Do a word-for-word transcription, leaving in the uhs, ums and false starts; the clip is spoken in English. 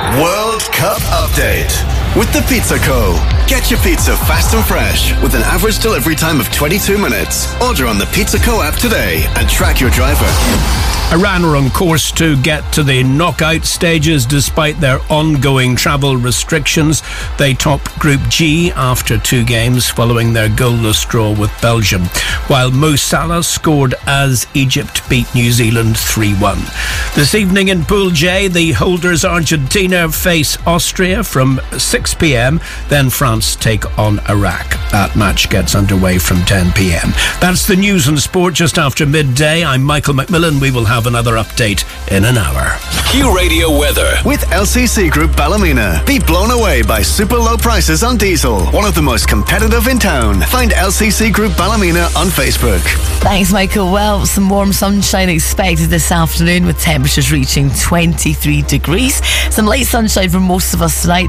World Cup Update with the Pizza Co. Get your pizza fast and fresh with an average delivery time of twenty-two minutes. Order on the Pizza Co app today and track your driver. Iran are on course to get to the knockout stages despite their ongoing travel restrictions. They topped Group G after two games following their goalless draw with Belgium, while Mo Salah scored as Egypt beat New Zealand three one. This evening in Pool J, the holders Argentina face Austria from six p.m. Then France take on Iraq. That match gets underway from ten p.m. That's the news and sport just after midday. I'm Michael McMillan. We will have another update in an hour. Q Radio weather with L C C Group Ballymena. Be blown away by super low prices on diesel. One of the most competitive in town. Find L C C Group Ballymena on Facebook. Thanks, Michael. Well, some warm sunshine expected this afternoon with temperatures reaching twenty-three degrees. Some light sunshine for most of us tonight.